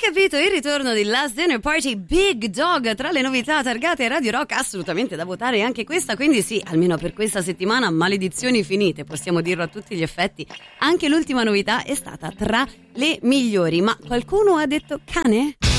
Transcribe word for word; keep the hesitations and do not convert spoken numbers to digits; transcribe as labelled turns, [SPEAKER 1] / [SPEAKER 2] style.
[SPEAKER 1] capito, il ritorno di Last Dinner Party, Big Dog, tra le novità targate a Radio Rock, assolutamente da votare anche questa, quindi sì, almeno per questa settimana maledizioni finite, possiamo dirlo a tutti gli effetti. Anche l'ultima novità è stata tra le migliori, ma qualcuno ha detto cane?